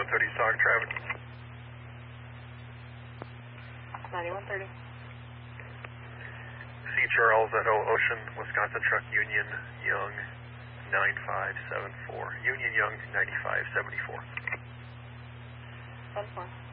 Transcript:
9130, talk traffic. 9130. C. Charles at Ocean, Wisconsin Truck Union Young 9574. Union Young 9574. 10-4.